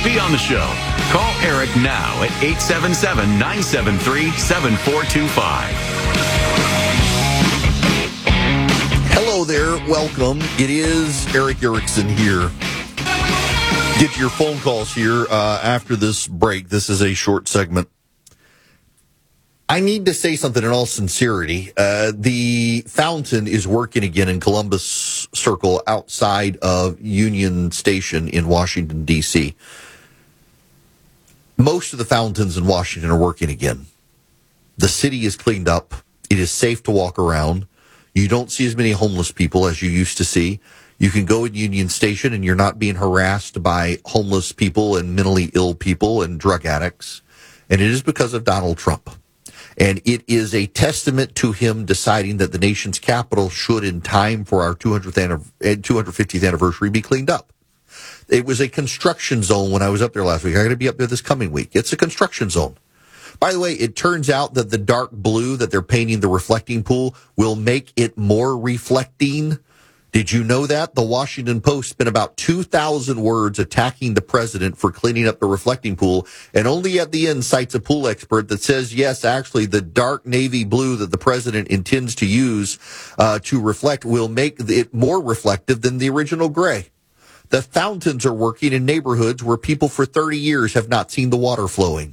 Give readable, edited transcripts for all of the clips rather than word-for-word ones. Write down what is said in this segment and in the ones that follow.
Be on the show. Call Eric now at 877-973-7425. Hello there. Welcome. It is Eric Erickson here. Get to your phone calls here after this break. This is a short segment. I need to say something in all sincerity. The fountain is working again in Columbus Circle outside of Union Station in Washington, D.C. Most of the fountains in Washington are working again. The city is cleaned up. It is safe to walk around. You don't see as many homeless people as you used to see. You can go in Union Station and you're not being harassed by homeless people and mentally ill people and drug addicts. And it is because of Donald Trump. And it is a testament to him deciding that the nation's capital should, in time for our 250th anniversary, be cleaned up. It was a construction zone when I was up there last week. I'm going to be up there this coming week. It's a construction zone. By the way, it turns out that the dark blue that they're painting the reflecting pool will make it more reflecting. Did you know that? The Washington Post spent about 2,000 words attacking the president for cleaning up the reflecting pool, and only at the end cites a pool expert that says, yes, actually, the dark navy blue that the president intends to use to reflect will make it more reflective than the original gray. The fountains are working in neighborhoods where people for 30 years have not seen the water flowing.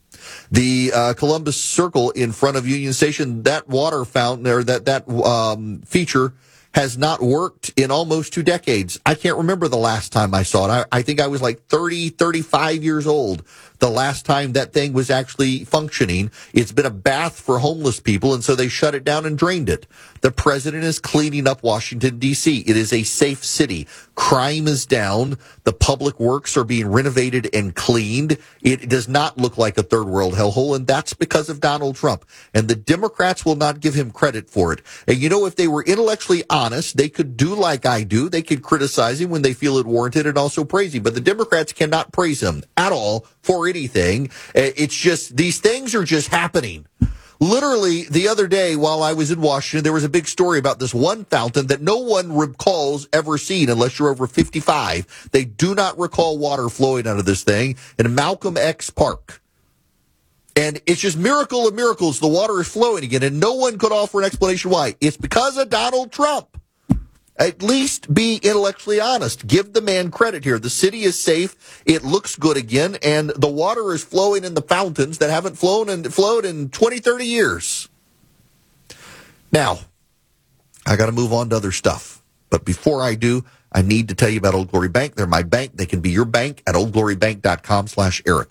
The Columbus Circle in front of Union Station, that water fountain or that feature has not worked in almost 2 decades. I can't remember the last time I saw it. I think I was like 30, 35 years old the last time that thing was actually functioning. It's been a bath for homeless people, and so they shut it down and drained it. The president is cleaning up Washington, D.C. It is a safe city. Crime is down. The public works are being renovated and cleaned. It does not look like a third world hellhole, and that's because of Donald Trump. And the Democrats will not give him credit for it. And you know, if they were intellectually honest, they could do like I do. They could criticize him when they feel it warranted and also praise him. But the Democrats cannot praise him at all for anything. It's just, these things are just happening. Literally, the other day while I was in Washington, there was a big story about this one fountain that no one recalls ever seen unless you're over 55. They do not recall water flowing out of this thing in Malcolm X Park. And it's just miracle of miracles. The water is flowing again, and no one could offer an explanation why. It's because of Donald Trump. At least be intellectually honest. Give the man credit here. The city is safe. It looks good again, and the water is flowing in the fountains that haven't flowed in 20, 30 years. Now, I got to move on to other stuff. But before I do, I need to tell you about Old Glory Bank. They're my bank. They can be your bank at oldglorybank.com/Eric.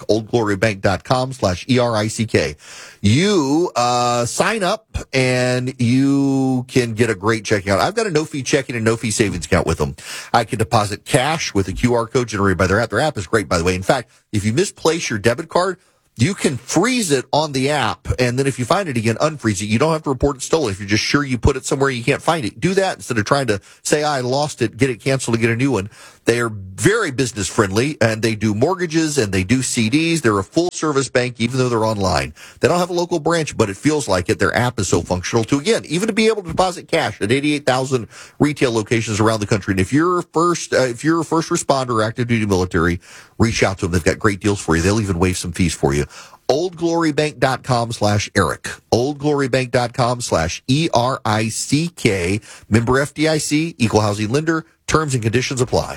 oldglorybank.com/ERICK. You sign up and you can get a great checking account. I've got a no-fee checking and no-fee savings account with them. I can deposit cash with a QR code generated by their app. Their app is great, by the way. In fact, if you misplace your debit card, you can freeze it on the app, and then if you find it again, unfreeze it. You don't have to report it stolen if you're just sure you put it somewhere you can't find it. Do that instead of trying to say, I lost it, get it canceled, and get a new one. They are very business friendly, and they do mortgages, and they do CDs. They're a full-service bank, even though they're online. They don't have a local branch, but it feels like it. Their app is so functional, too. Again, even to be able to deposit cash at 88,000 retail locations around the country. And if you're a first responder or active duty military, reach out to them. They've got great deals for you. They'll even waive some fees for you. oldglorybank.com/Eric. oldglorybank.com/ERICK. Member FDIC, equal housing lender. Terms and conditions apply.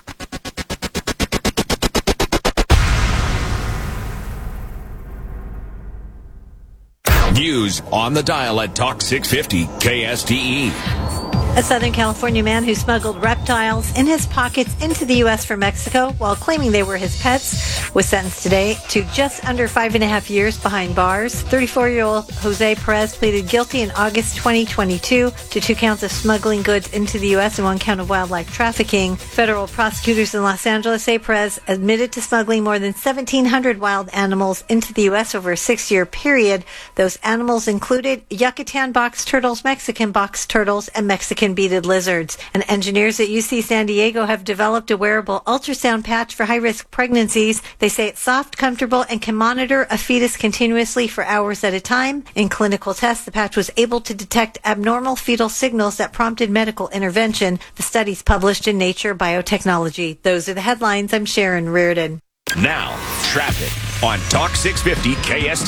News on the dial at Talk 650 KSTE. A Southern California man who smuggled reptiles in his pockets into the U.S. from Mexico while claiming they were his pets was sentenced today to just under 5.5 years behind bars. 34-year-old Jose Perez pleaded guilty in August 2022 to 2 counts of smuggling goods into the U.S. and 1 count of wildlife trafficking. Federal prosecutors in Los Angeles say Perez admitted to smuggling more than 1,700 wild animals into the U.S. over a 6-year period. Those animals included Yucatan box turtles, Mexican box turtles, and Mexican beaded lizards. And engineers at UC San Diego have developed a wearable ultrasound patch for high-risk pregnancies. They say it's soft, comfortable, and can monitor a fetus continuously for hours at a time. In clinical tests, the patch was able to detect abnormal fetal signals that prompted medical intervention. The study's published in Nature Biotechnology. Those are the headlines. I'm Sharon Reardon. Now, traffic on Talk 650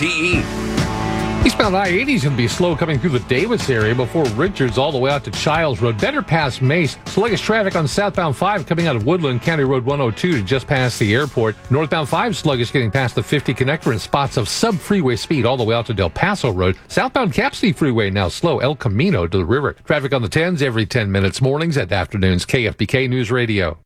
KSTE. Eastbound I-80 is going to be slow coming through the Davis area before Richards all the way out to Childs Road. Better past Mace. Sluggish traffic on southbound 5 coming out of Woodland, County Road 102 to just past the airport. Northbound 5 sluggish getting past the 50 connector and spots of sub-freeway speed all the way out to Del Paso Road. Southbound Capsey Freeway now slow El Camino to the river. Traffic on the 10s every 10 minutes, mornings and afternoons. KFBK News Radio.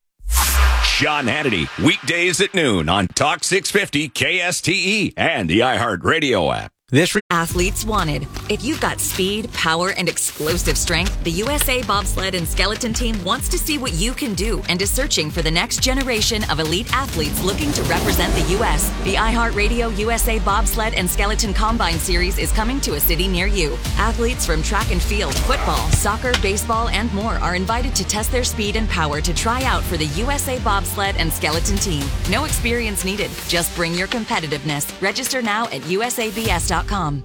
Sean Hannity, weekdays at noon on Talk 650 KSTE and the iHeartRadio app. Athletes wanted. If you've got speed, power, and explosive strength, the USA Bobsled and Skeleton Team wants to see what you can do and is searching for the next generation of elite athletes looking to represent the U.S. The iHeartRadio USA Bobsled and Skeleton Combine Series is coming to a city near you. Athletes from track and field, football, soccer, baseball, and more are invited to test their speed and power to try out for the USA Bobsled and Skeleton Team. No experience needed. Just bring your competitiveness. Register now at usabs.com.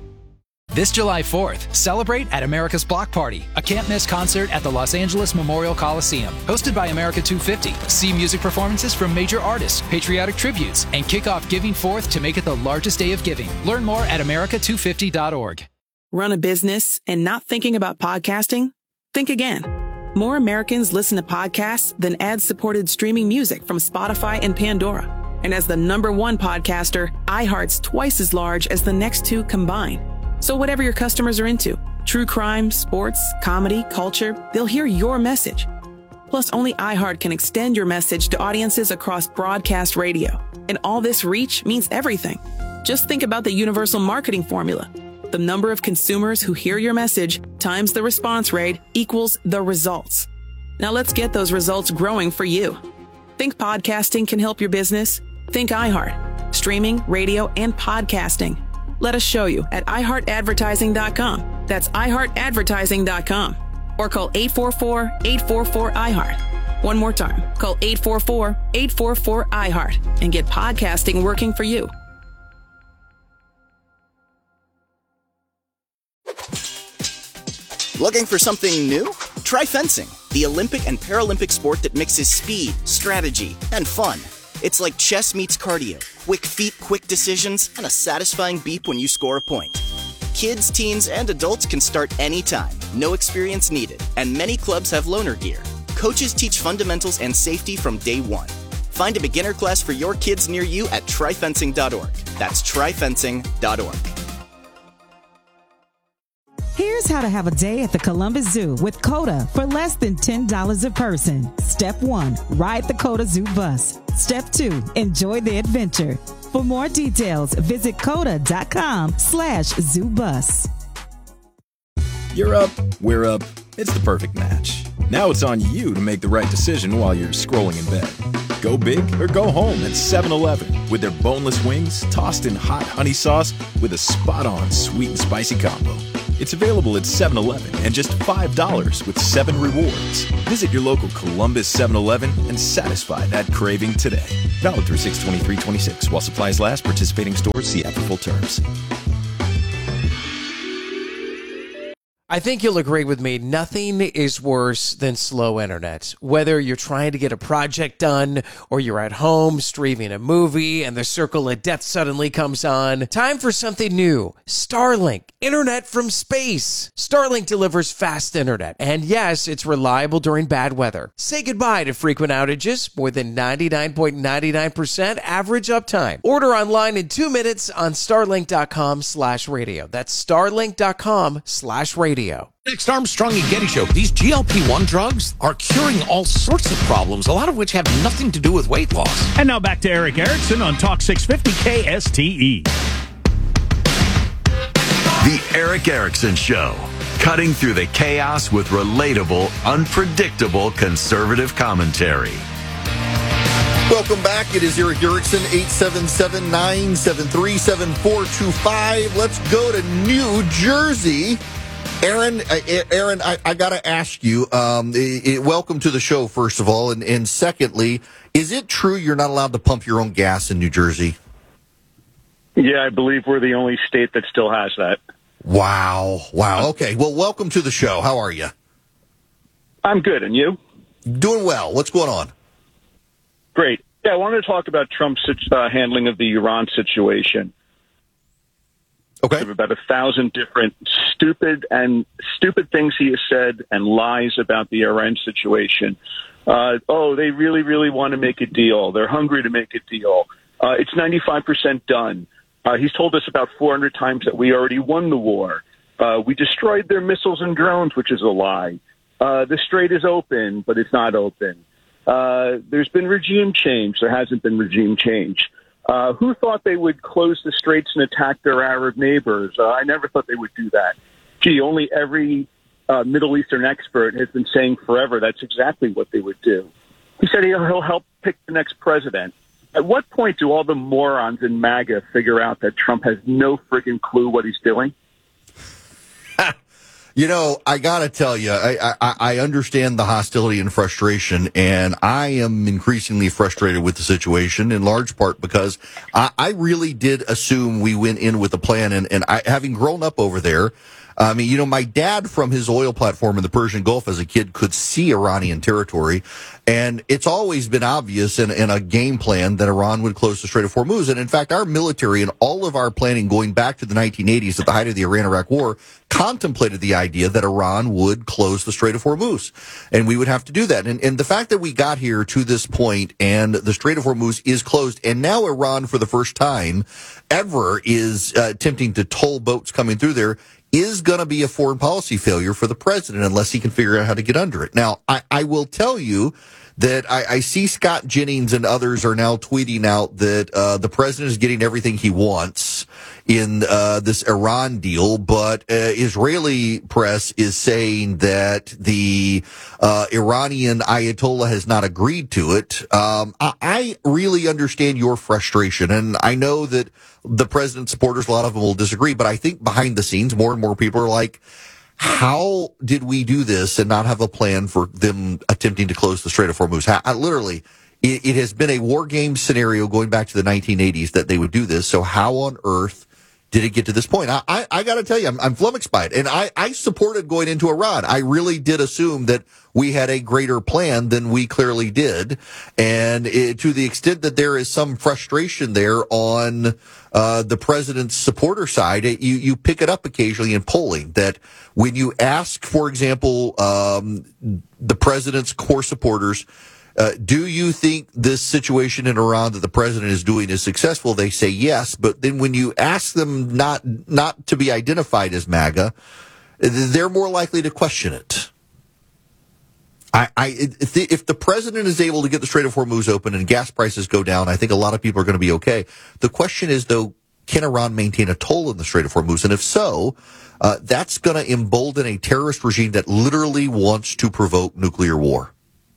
This July 4th, celebrate at America's Block Party, a can't-miss concert at the Los Angeles Memorial Coliseum. Hosted by America 250, see music performances from major artists, patriotic tributes, and kick off Giving Forth to make it the largest day of giving. Learn more at america250.org. Run a business and not thinking about podcasting? Think again. More Americans listen to podcasts than ad-supported streaming music from Spotify and Pandora. And as the #1 podcaster, iHeart's twice as large as the next two combined. So whatever your customers are into, true crime, sports, comedy, culture, they'll hear your message. Plus, only iHeart can extend your message to audiences across broadcast radio. And all this reach means everything. Just think about the universal marketing formula. The number of consumers who hear your message times the response rate equals the results. Now let's get those results growing for you. Think podcasting can help your business? Think iHeart. Streaming, radio, and podcasting. Let us show you at iHeartAdvertising.com. That's iHeartAdvertising.com. Or call 844-844-iHeart. One more time. Call 844-844-iHeart and get podcasting working for you. Looking for something new? Try fencing, the Olympic and Paralympic sport that mixes speed, strategy, and fun. It's like chess meets cardio. Quick feet, quick decisions, and a satisfying beep when you score a point. Kids, teens, and adults can start anytime. No experience needed. And many clubs have loaner gear. Coaches teach fundamentals and safety from day one. Find a beginner class for your kids near you at tryfencing.org. That's tryfencing.org. Here's how to have a day at the Columbus Zoo with COTA for less than $10 a person. Step 1, ride the COTA Zoo bus. Step 2, enjoy the adventure. For more details, visit COTA.com/ZooBus. You're up, we're up. It's the perfect match. Now it's on you to make the right decision while you're scrolling in bed. Go big or go home at 7-Eleven with their boneless wings tossed in hot honey sauce with a spot-on sweet and spicy combo. It's available at 7-Eleven and just $5 with 7 rewards. Visit your local Columbus 7-Eleven and satisfy that craving today. Valid through 6/23/26. While supplies last, participating stores see app for full terms. I think you'll agree with me, nothing is worse than slow internet. Whether you're trying to get a project done or you're at home streaming a movie and the circle of death suddenly comes on, time for something new. Starlink, internet from space. Starlink delivers fast internet, and yes, it's reliable during bad weather. Say goodbye to frequent outages, more than 99.99% average uptime. Order online in 2 minutes on starlink.com/radio. That's starlink.com/radio. Next Armstrong and Getty Show. These GLP-1 drugs are curing all sorts of problems, a lot of which have nothing to do with weight loss. And now back to Eric Erickson on Talk 650 KSTE. The Eric Erickson Show. Cutting through the chaos with relatable, unpredictable conservative commentary. Welcome back. It is Eric Erickson, 877-973-7425. Let's go to New Jersey. Aaron, I got to ask you, welcome to the show, first of all. And secondly, is it true you're not allowed to pump your own gas in New Jersey? Yeah, I believe we're the only state that still has that. Wow. Okay. Well, welcome to the show. How are you? I'm good. And you? Doing well. What's going on? Great. Yeah, I wanted to talk about Trump's handling of the Iran situation. Okay. There are about 1,000 different stupid things he has said and lies about the Iran situation. They really, really want to make a deal. They're hungry to make a deal. It's 95% done. He's told us about 400 times that we already won the war. We destroyed their missiles and drones, which is a lie. The strait is open, but it's not open. There's been regime change. There hasn't been regime change. Who thought they would close the straits and attack their Arab neighbors? I never thought they would do that. Gee, only every Middle Eastern expert has been saying forever that's exactly what they would do. He said he'll help pick the next president. At what point do all the morons in MAGA figure out that Trump has no friggin' clue what he's doing? You know, I got to tell you, I understand the hostility and frustration, and I am increasingly frustrated with the situation, in large part because I really did assume we went in with a plan, and having grown up over there, I mean, you know, my dad from his oil platform in the Persian Gulf as a kid could see Iranian territory, and it's always been obvious in a game plan that Iran would close the Strait of Hormuz. And in fact, our military and all of our planning going back to the 1980s at the height of the Iran-Iraq War contemplated the idea that Iran would close the Strait of Hormuz, and we would have to do that. And the fact that we got here to this point and the Strait of Hormuz is closed, and now Iran for the first time ever is attempting to toll boats coming through there, is going to be a foreign policy failure for the president unless he can figure out how to get under it. Now, I will tell you that I see Scott Jennings and others are now tweeting out that the president is getting everything he wants in this Iran deal, but Israeli press is saying that the Iranian Ayatollah has not agreed to it. I really understand your frustration, and I know that the president's supporters, a lot of them will disagree, but I think behind the scenes, more and more people are like, how did we do this and not have a plan for them attempting to close the Strait of Hormuz? Literally, it has been a war game scenario going back to the 1980s that they would do this. So how on earth did it get to this point? I got to tell you, I'm flummoxed by it. And I supported going into Iran. I really did assume that we had a greater plan than we clearly did. And to the extent that there is some frustration there on the president's supporter side, you pick it up occasionally in polling that when you ask, for example, the president's core supporters, do you think this situation in Iran that the president is doing is successful? They say yes, but then when you ask them not to be identified as MAGA, they're more likely to question it. If the president is able to get the Strait of Hormuz open and gas prices go down, I think a lot of people are going to be okay. The question is, though, can Iran maintain a toll in the Strait of Hormuz? And if so, that's going to embolden a terrorist regime that literally wants to provoke nuclear war.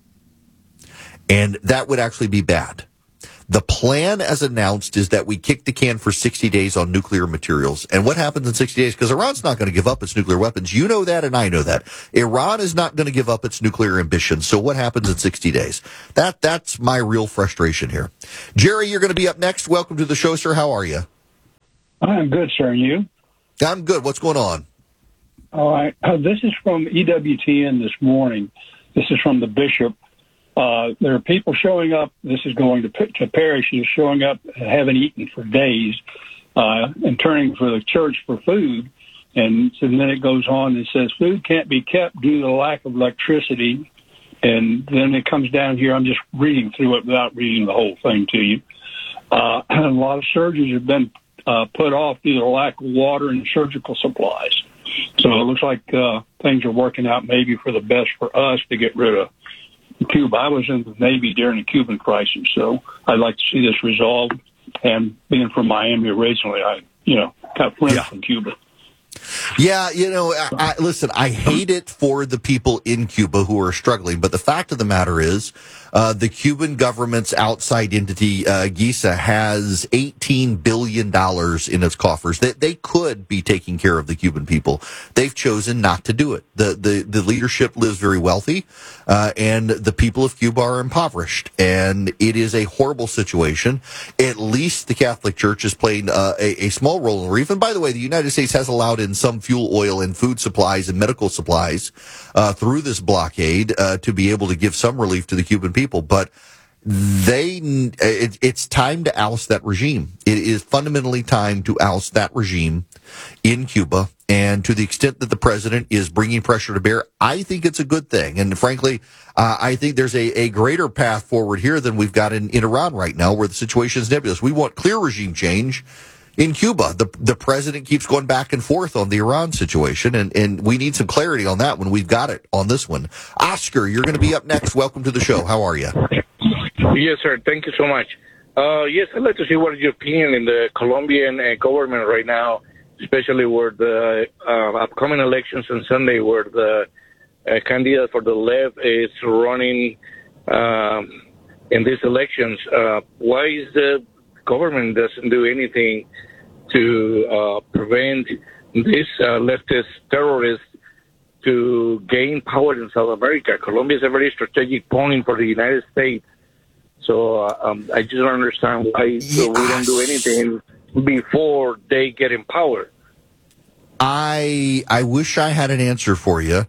And that would actually be bad. The plan as announced is that we kick the can for 60 days on nuclear materials. And what happens in 60 days? Because Iran's not going to give up its nuclear weapons. You know that, and I know that. Iran is not going to give up its nuclear ambitions. So what happens in 60 days? That's my real frustration here. Jerry, you're going to be up next. Welcome to the show, sir. How are you? I'm good, sir. And you? I'm good. What's going on? All right. This is from EWTN this morning. This is from the bishop. There are people showing up. This is going to parishes, showing up, haven't eaten for days, and turning for the church for food. And so then it goes on and says food can't be kept due to the lack of electricity. And then it comes down here. I'm just reading through it without reading the whole thing to you. A lot of surgeries have been put off due to the lack of water and surgical supplies. So it looks like things are working out maybe for the best for us to get rid of Cuba. I was in the Navy during the Cuban crisis, so I'd like to see this resolved. And being from Miami originally, I got friends from Cuba. Yeah, listen, I hate it for the people in Cuba who are struggling, but the fact of the matter is, the Cuban government's outside entity, GISA, has $18 billion in its coffers that they could be taking care of the Cuban people. They've chosen not to do it. The leadership lives very wealthy, and the people of Cuba are impoverished, and it is a horrible situation. At least the Catholic Church is playing a small role in the relief. And by the way, the United States has allowed in some fuel, oil, and food supplies and medical supplies through this blockade to be able to give some relief to the Cuban people. But It's time to oust that regime. It is fundamentally time to oust that regime in Cuba. And to the extent that the president is bringing pressure to bear, I think it's a good thing. And frankly, I think there's a greater path forward here than we've got in Iran right now, where the situation is nebulous. We want clear regime change in Cuba. The president keeps going back and forth on the Iran situation, and we need some clarity on that when we've got it on this one. Oscar, you're going to be up next. Welcome to the show. How are you? Yes, sir. Thank you so much. Yes, I'd like to see what is your opinion in the Colombian government right now, especially where the upcoming elections on Sunday, where the candidate for the left is running in these elections. Why is the government doesn't do anything to prevent these leftist terrorists to gain power in South America? Colombia is a very strategic point for the United States. So I just don't understand why we don't do anything before they get in power. I wish I had an answer for you.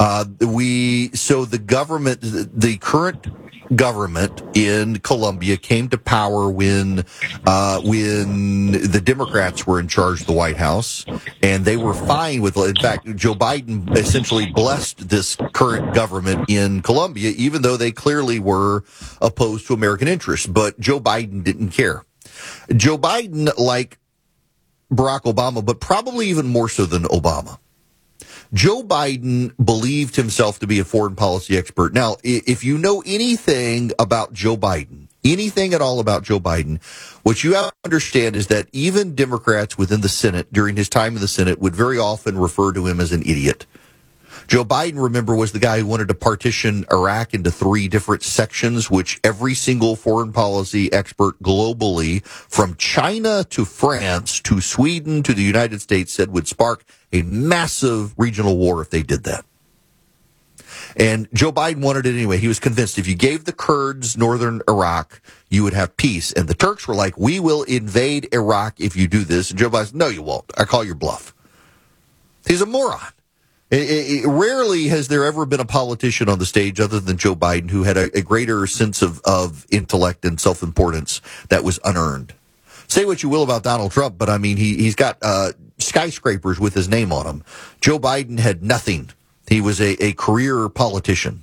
The current government in Colombia came to power when the Democrats were in charge of the White House, and they were fine with. In fact, Joe Biden essentially blessed this current government in Colombia, even though they clearly were opposed to American interests. But Joe Biden didn't care. Joe Biden, like Barack Obama, but probably even more so than Obama, Joe Biden believed himself to be a foreign policy expert. Now, if you know anything about Joe Biden, anything at all about Joe Biden, what you have to understand is that even Democrats within the Senate, during his time in the Senate, would very often refer to him as an idiot. Joe Biden, remember, was the guy who wanted to partition Iraq into 3 different sections, which every single foreign policy expert globally, from China to France to Sweden to the United States, said would spark a massive regional war if they did that. And Joe Biden wanted it anyway. He was convinced if you gave the Kurds northern Iraq, you would have peace. And the Turks were like, we will invade Iraq if you do this. And Joe Biden said, no, you won't. I call your bluff. He's a moron. Rarely has there ever been a politician on the stage other than Joe Biden who had a greater sense of intellect and self-importance that was unearned. Say what you will about Donald Trump, but I mean, he's got skyscrapers with his name on them. Joe Biden had nothing. He was a career politician.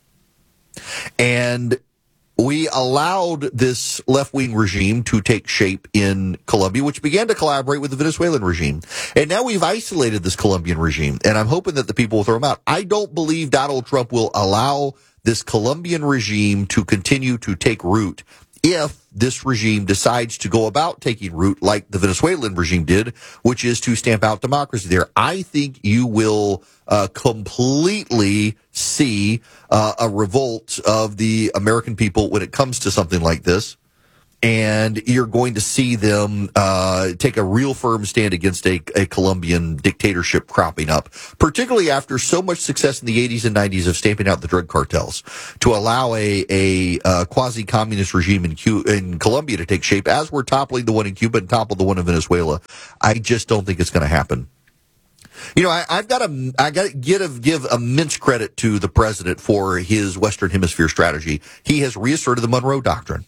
And we allowed this left-wing regime to take shape in Colombia, which began to collaborate with the Venezuelan regime. And now we've isolated this Colombian regime, and I'm hoping that the people will throw him out. I don't believe Donald Trump will allow this Colombian regime to continue to take root if this regime decides to go about taking root like the Venezuelan regime did, which is to stamp out democracy there. I think you will completely see a revolt of the American people when it comes to something like this. And you're going to see them take a real firm stand against a Colombian dictatorship cropping up, particularly after so much success in the 80s and 90s of stamping out the drug cartels. To allow a quasi-communist regime in Colombia to take shape, as we're toppling the one in Cuba and topple the one in Venezuela, I just don't think it's going to happen. You know, I got to give immense credit to the president for his Western Hemisphere strategy. He has reasserted the Monroe Doctrine.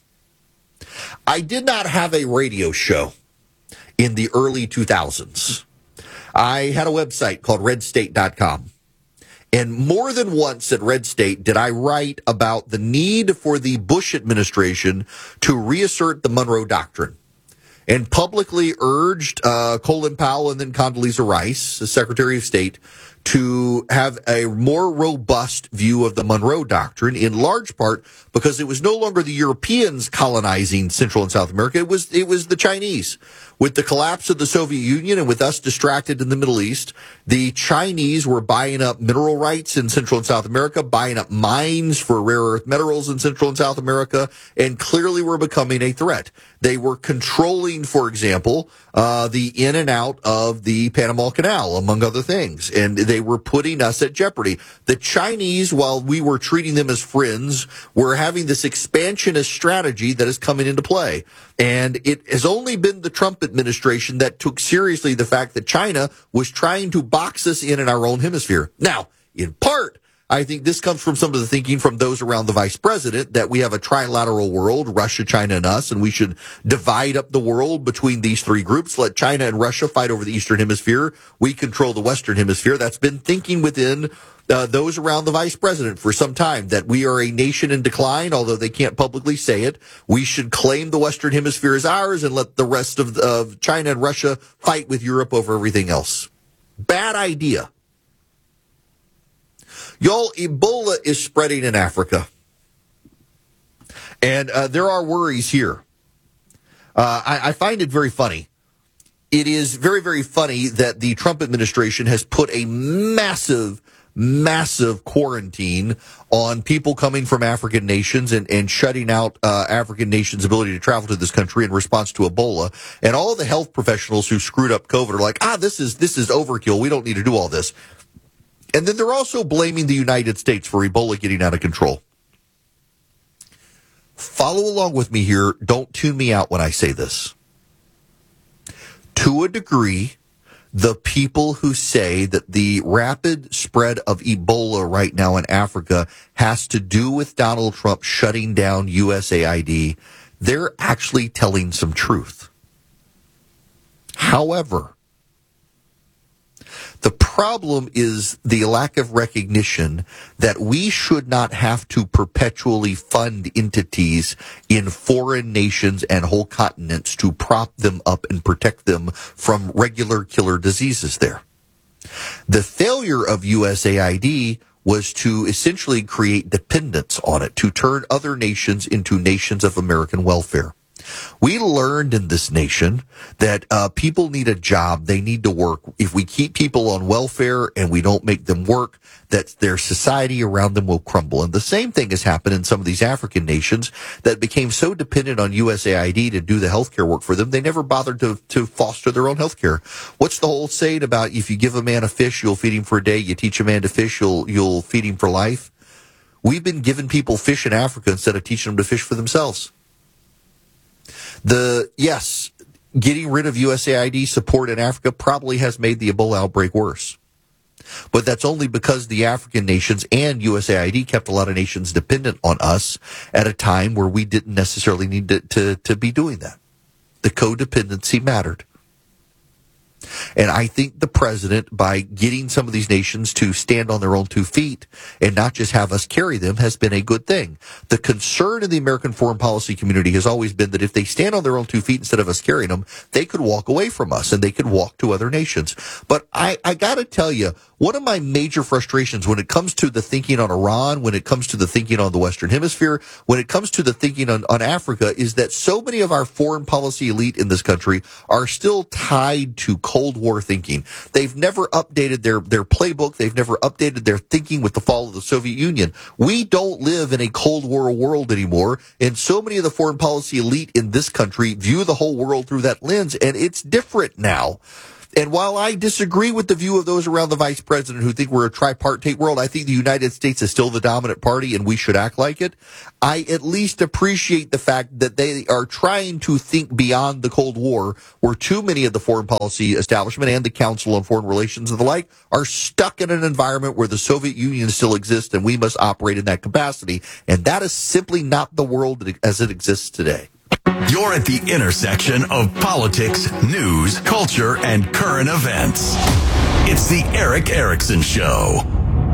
I did not have a radio show in the early 2000s. I had a website called redstate.com. And more than once at Red State did I write about the need for the Bush administration to reassert the Monroe Doctrine, and publicly urged Colin Powell and then Condoleezza Rice, the Secretary of State, to have a more robust view of the Monroe Doctrine, in large part because it was no longer the Europeans colonizing Central and South America. It was the Chinese. With the collapse of the Soviet Union and with us distracted in the Middle East, the Chinese were buying up mineral rights in Central and South America, buying up mines for rare earth minerals in Central and South America, and clearly were becoming a threat. They were controlling, for example, the in and out of the Panama Canal, among other things, and they were putting us at jeopardy. The Chinese, while we were treating them as friends, were having this expansionist strategy that is coming into play. And it has only been the Trump administration that took seriously the fact that China was trying to box us in our own hemisphere. Now, in part, I think this comes from some of the thinking from those around the vice president that we have a trilateral world, Russia, China, and us, and we should divide up the world between these three groups. Let China and Russia fight over the Eastern Hemisphere. We control the Western Hemisphere. That's been thinking within those around the vice president for some time, that we are a nation in decline, although they can't publicly say it. We should claim the Western Hemisphere as ours and let the rest of China and Russia fight with Europe over everything else. Bad idea. Y'all, Ebola is spreading in Africa. And there are worries here. I find it very funny. It is very, very funny that the Trump administration has put a massive quarantine on people coming from African nations and shutting out African nations' ability to travel to this country in response to Ebola. And all the health professionals who screwed up COVID are like, this is overkill. We don't need to do all this. And then they're also blaming the United States for Ebola getting out of control. Follow along with me here. Don't tune me out when I say this. To a degree, the people who say that the rapid spread of Ebola right now in Africa has to do with Donald Trump shutting down USAID, they're actually telling some truth. However, the problem is the lack of recognition that we should not have to perpetually fund entities in foreign nations and whole continents to prop them up and protect them from regular killer diseases there. The failure of USAID was to essentially create dependence on it, to turn other nations into nations of American welfare. We learned in this nation that people need a job. They need to work. If we keep people on welfare and we don't make them work, that their society around them will crumble. And the same thing has happened in some of these African nations that became so dependent on USAID to do the healthcare work for them, they never bothered to foster their own healthcare. What's the whole saying about if you give a man a fish, you'll feed him for a day. You teach a man to fish, you'll feed him for life? We've been giving people fish in Africa instead of teaching them to fish for themselves. Getting rid of USAID support in Africa probably has made the Ebola outbreak worse. But that's only because the African nations and USAID kept a lot of nations dependent on us at a time where we didn't necessarily need to be doing that. The codependency mattered. And I think the president, by getting some of these nations to stand on their own 2 feet and not just have us carry them, has been a good thing. The concern in the American foreign policy community has always been that if they stand on their own 2 feet instead of us carrying them, they could walk away from us and they could walk to other nations. But I got to tell you, one of my major frustrations when it comes to the thinking on Iran, when it comes to the thinking on the Western Hemisphere, when it comes to the thinking on Africa, is that so many of our foreign policy elite in this country are still tied to Cold War thinking. They've never updated their playbook. They've never updated their thinking with the fall of the Soviet Union. We don't live in a Cold War world anymore, and so many of the foreign policy elite in this country view the whole world through that lens, and it's different now. And while I disagree with the view of those around the vice president who think we're a tripartite world, I think the United States is still the dominant party and we should act like it. I at least appreciate the fact that they are trying to think beyond the Cold War, where too many of the foreign policy establishment and the Council on Foreign Relations and the like are stuck in an environment where the Soviet Union still exists and we must operate in that capacity. And that is simply not the world as it exists today. You're at the intersection of politics, news, culture, and current events. It's the Erick Erickson Show.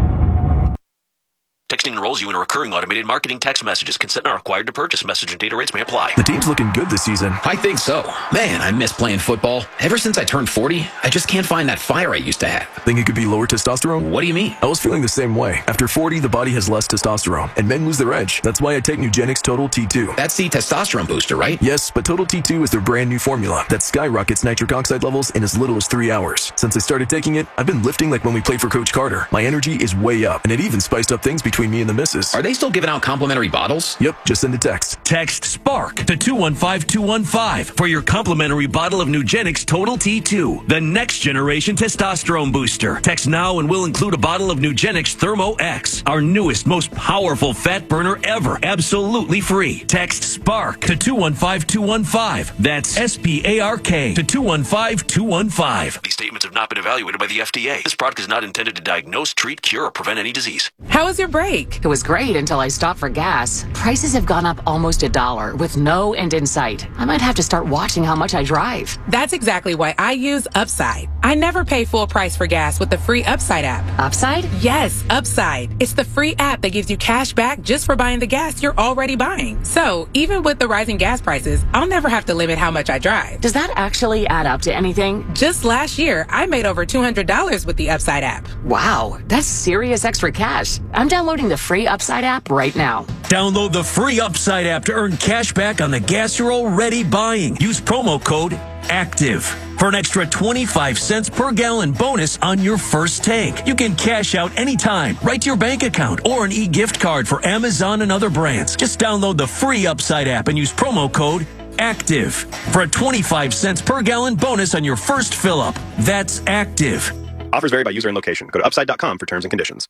Texting enrolls you in a recurring automated marketing text messages. Consent not required to purchase. Message and data rates may apply. The team's looking good this season. I think so. Man, I miss playing football. Ever since I turned 40, I just can't find that fire I used to have. Think it could be lower testosterone? What do you mean? I was feeling the same way. After 40, the body has less testosterone, and men lose their edge. That's why I take Nugenix Total T2. That's the testosterone booster, right? Yes, but Total T2 is their brand new formula that skyrockets nitric oxide levels in as little as 3 hours. Since I started taking it, I've been lifting like when we played for Coach Carter. My energy is way up, and it even spiced up things between me me and the missus. Are they still giving out complimentary bottles? Yep, just send a text. Text SPARK to 215215 for your complimentary bottle of Nugenix Total T2, the next generation testosterone booster. Text now and we'll include a bottle of Nugenix Thermo X, our newest, most powerful fat burner ever, absolutely free. Text SPARK to 215215. That's SPARK to 215215. These statements have not been evaluated by the FDA. This product is not intended to diagnose, treat, cure, or prevent any disease. How was your break? It was great until I stopped for gas. Prices have gone up almost $1 with no end in sight. I might have to start watching how much I drive. That's exactly why I use Upside. I never pay full price for gas with the free Upside app. Upside? Yes, Upside. It's the free app that gives you cash back just for buying the gas you're already buying. So even with the rising gas prices, I'll never have to limit how much I drive. Does that actually add up to anything? Just last year, I made over $200 with the Upside app. Wow, that's serious extra cash. I'm downloading the free Upside app right now. Download the free Upside app to earn cash back on the gas you're already buying. Use promo code ACTIVE for an extra 25 cents per gallon bonus on your first tank. You can cash out anytime, right to your bank account, or an e-gift card for Amazon and other brands. Just download the free Upside app and use promo code ACTIVE for a 25 cents per gallon bonus on your first fill-up. That's ACTIVE. Offers vary by user and location. Go to upside.com for terms and conditions.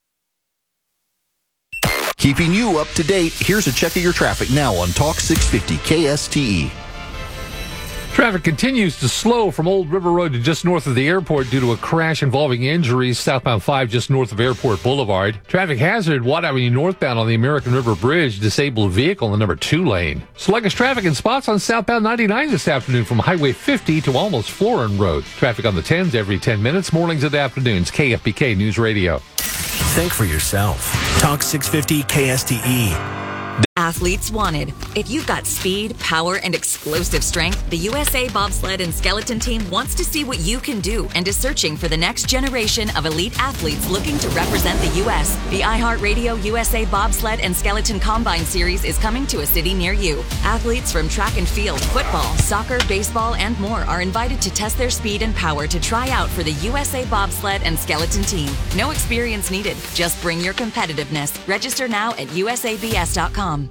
Keeping you up to date, here's a check of your traffic now on Talk 650 KSTE. Traffic continues to slow from Old River Road to just north of the airport due to a crash involving injuries. Southbound 5 just north of Airport Boulevard. Traffic hazard, Watt Avenue northbound on the American River Bridge. Disabled vehicle in the number 2 lane. Sluggish traffic in spots on southbound 99 this afternoon from Highway 50 to almost Florin Road. Traffic on the 10s every 10 minutes, mornings and afternoons. KFBK News Radio. Think for yourself. Talk 650 KSTE. Athletes wanted. If you've got speed, power, and explosive strength, the USA Bobsled and Skeleton Team wants to see what you can do and is searching for the next generation of elite athletes looking to represent the U.S. The iHeartRadio USA Bobsled and Skeleton Combine Series is coming to a city near you. Athletes from track and field, football, soccer, baseball, and more are invited to test their speed and power to try out for the USA Bobsled and Skeleton Team. No experience needed. Just bring your competitiveness. Register now at usabs.com.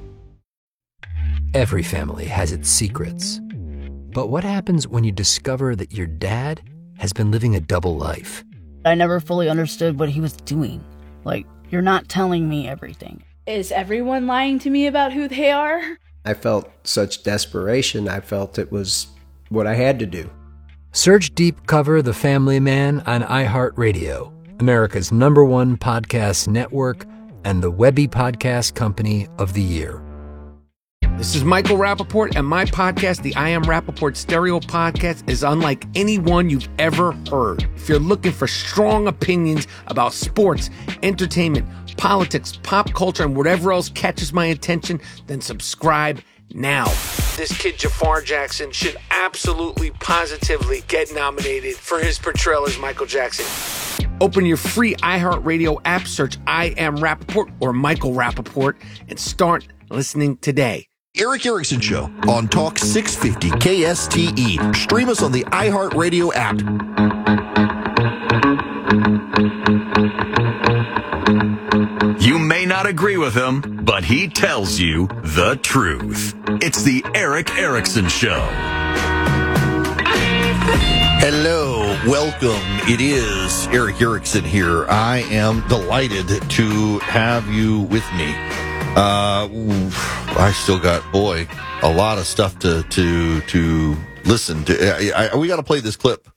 Every family has its secrets. But what happens when you discover that your dad has been living a double life? I never fully understood what he was doing. Like, you're not telling me everything. Is everyone lying to me about who they are? I felt such desperation. I felt it was what I had to do. Search Deep Cover The Family Man on iHeartRadio, America's #1 podcast network and the Webby Podcast Company of the Year. This is Michael Rappaport, and my podcast, the I Am Rappaport Stereo Podcast, is unlike any one you've ever heard. If you're looking for strong opinions about sports, entertainment, politics, pop culture, and whatever else catches my attention, then subscribe now. This kid, Jafar Jackson, should absolutely, positively get nominated for his portrayal as Michael Jackson. Open your free iHeartRadio app, search I Am Rappaport or Michael Rappaport, and start listening today. Eric Erickson Show on Talk 650 KSTE. Stream us on the iHeartRadio app. You may not agree with him, but he tells you the truth. It's the Eric Erickson Show. Hello, welcome. It is Eric Erickson here. I am delighted to have you with me. I still got, a lot of stuff to listen to. We got to play this clip